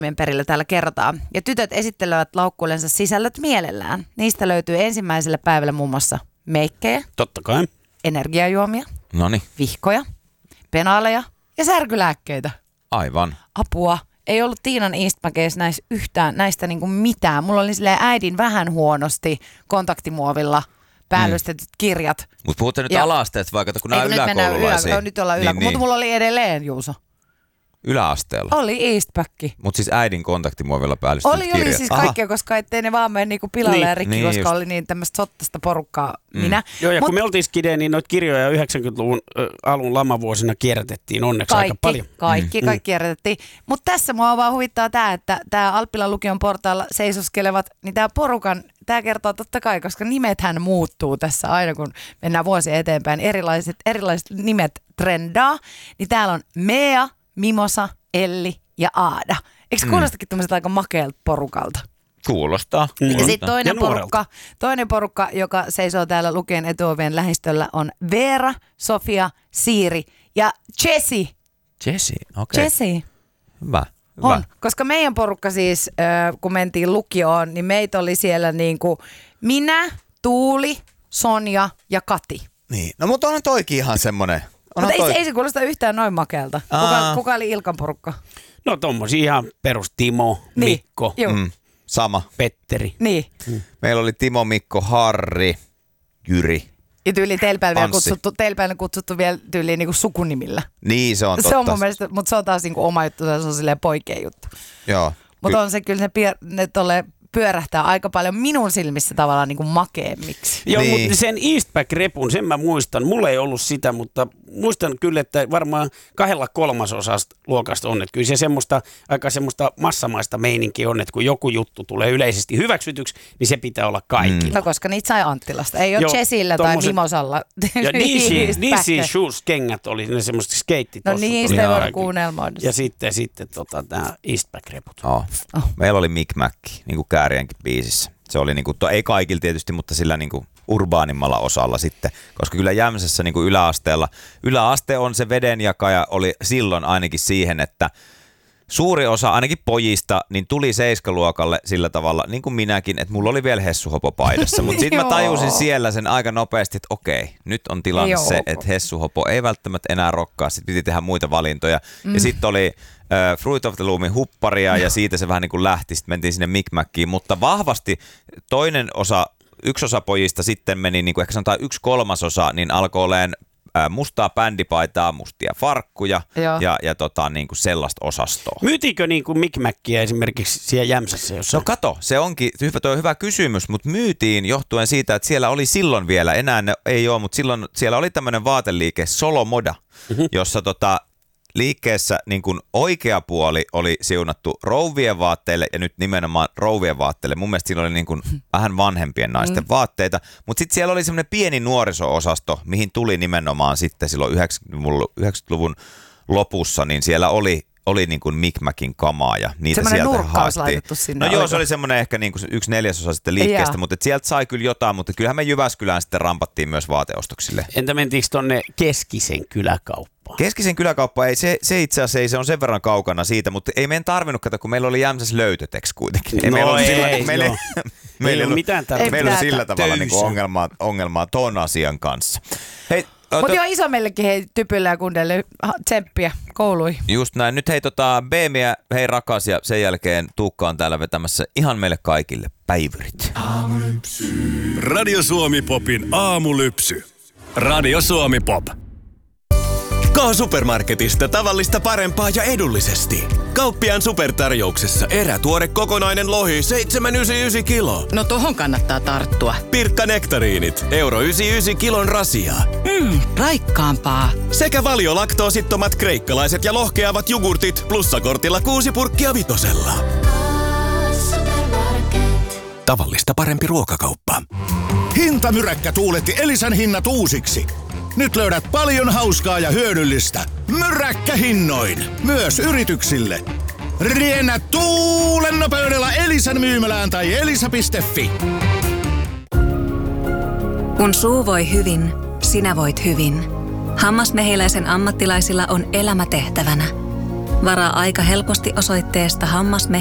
perillä täällä kerrotaan. Ja tytöt esittelevät laukkuillensa sisällöt mielellään. Niistä löytyy ensimmäiselle päivälle muun muassa meikkejä. Totta kai. Energiajuomia. Noniin. Vihkoja. Penaaleja ja särkylääkkeitä. Aivan. Apua. Ei ollut Tiinan Eastpackissa näistä niinku mitään. Mulla oli silleen äidin vähän huonosti kontaktimuovilla päällystetyt kirjat. Mutta puhutte nyt ala-asteesta vaikka, kun nämä yläkoululaisia. Nyt ollaan yläkoululaisia. Mutta mulla oli edelleen, Juuso. Yläasteella? Oli Eastpack. Mutta siis äidin kontaktimuovilla päällystetyt kirjat. Oli siis kaikkea, koska ettei ne vaan mene niinku pilalle ja rikki, koska just. oli niin tämmöistä sottasta porukkaa minä. Joo, ja kun me oltiin skideen, niin noita kirjoja 90-luvun alun lamavuosina kierrätettiin onneksi aika paljon. Kaikki kierrätettiin. Mutta tässä mua vaan huvittaa tämä, että tämä Alppilan lukion portaalla seisoskelevat, niin tämä porukan, tämä kertoo totta kai, koska nimethän muuttuu tässä aina, kun mennään vuosia eteenpäin. Erilaiset nimet trendaa, niin täällä on Mea, Mimosa, Elli ja Aada. Eikö kuulostakin tämmöiseltä aika makealta porukalta? Kuulostaa. Ja sitten toinen porukka, joka seisoo täällä Lukion etuovien lähistöllä, on Veera, Sofia, Siiri ja Jessie. Jessie, okei. Jessie. Hyvä. On, koska meidän porukka siis, kun mentiin lukioon, niin meitä oli siellä niinku minä, Tuuli, Sonja ja Kati. Niin, no mutta onhan toikin ihan semmoinen. Mutta ei se kuulosta yhtään noin makealta. Kuka oli Ilkan porukka? No tommosia ihan perus Timo, niin. Mikko, sama. Petteri. Niin. Meillä oli Timo, Mikko, Harri, Jyri. Ja tyyli teillä kutsuttu vielä tyyliin niinku sukunimillä. Niin, se on totta. Se on mun mielestä, mutta se on taas niinku oma juttu, se on silleen poikien juttu. Joo. Mutta on se kyllä ne pyörähtää aika paljon minun silmissä tavallaan niin kuin makeemmiksi. Joo, niin. mutta sen Eastpack-repun, sen mä muistan. Mulla ei ollut sitä, mutta muistan kyllä, että varmaan 2/3 luokasta on. Että kyllä se aika semmoista massamaista meininkiä on, että kun joku juttu tulee yleisesti hyväksytyksi, niin se pitää olla kaikilla. No koska niitä sai Anttilasta. Ei ole Jessillä tai Mimosalla. Ja DC Shoes-kengät oli ne semmoiset skeittitossut. No niistä ei voida kuunnelmoida. Ja sitten nämä Eastpack-reput. Meillä oli Mick Mac, niin kuin Käärienkin biisissä. Se oli niin kuin, ei kaikilla tietysti, mutta sillä niin kuin urbaanimmalla osalla sitten, koska kyllä Jämsässä niin kuin yläaste on se vedenjakaja, oli silloin ainakin siihen, että suuri osa ainakin pojista niin tuli 7-luokalle sillä tavalla, niin kuin minäkin, että mulla oli vielä Hessuhopo paidassa, mutta sitten mä tajusin siellä sen aika nopeasti, että okei, nyt on tilanne se, että Hessuhopo ei välttämättä enää rokkaa, sitten piti tehdä muita valintoja ja sitten oli Fruit of the Loomin hupparia ja siitä se vähän niin kuin lähti, sitten mentiin sinne Mick Mackiin, mutta vahvasti yksi osa pojista sitten meni, niin kuin ehkä sanotaan 1/3, niin alkoi olemaan mustaa bändipaitaa, mustia farkkuja ja niin kuin sellaista osastoa. Myytiinkö niin kuin Mick Mackia esimerkiksi siellä Jämsässä jossain? No kato, se onkin hyvä kysymys, mutta myytiin johtuen siitä, että siellä oli silloin vielä, enää ei ole, mutta silloin siellä oli tämmöinen vaateliike Solomoda, jossa liikkeessä niin kuin oikea puoli oli siunattu rouvien vaatteille ja nyt nimenomaan rouvien vaatteille. Mun mielestä siinä oli niin kuin vähän vanhempien naisten vaatteita, mutta sitten siellä oli semmoinen pieni nuoriso-osasto, mihin tuli nimenomaan sitten silloin 90-luvun lopussa, niin siellä oli niin kuin Mick Macin kamaa ja niitä semmoinen sieltä nurkkaus haettiin. laitettu sinne. No joo, se oli semmoinen ehkä niin kuin 1/4 sitten liikkeestä, mutta sieltä sai kyllä jotain, mutta kyllähän me Jyväskylään sitten rampattiin myös vaateostoksille. Entä mentiinkö tonne Keskisen kyläkauppaan? Keskisen kyläkauppa, se itse asiassa se on sen verran kaukana siitä, mutta ei meidän tarvinnut katsoa, kun meillä oli Jämsässä löytöteksi kuitenkin. Meillä oli sillä tavalla niin kuin ongelmaa ton asian kanssa. Hei, mutta joo, isommillekin hei typylle ja kundeille tsemppiä kouluihin. Just näin. Nyt hei Beemiä, hei rakas, ja sen jälkeen Tuukka on täällä vetämässä ihan meille kaikille päivyrit. Aamulypsy. Radio Suomi Popin aamulypsy. Radio Suomi Pop. K-Supermarketista tavallista parempaa ja edullisesti. Kauppiaan supertarjouksessa erätuore kokonainen lohi 7,99 kilo. No tohon kannattaa tarttua. Pirkka nektariinit, 1,99 kilon rasia. Raikkaampaa. Sekä valiolaktoosittomat kreikkalaiset ja lohkeavat jogurtit plussakortilla 6 purkkia 5. Tavallista parempi ruokakauppa. Hintamyräkkä tuuletti Elisan hinnat uusiksi. Nyt löydät paljon hauskaa ja hyödyllistä. Myräkkähinnoin. Myös yrityksille. Riennä tuulen nopeudella Elisan myymälään tai elisa.fi. Kun suu voi hyvin, sinä voit hyvin. Hammasmehiläisen ammattilaisilla on elämä tehtävänä. Varaa aika helposti osoitteesta hammasme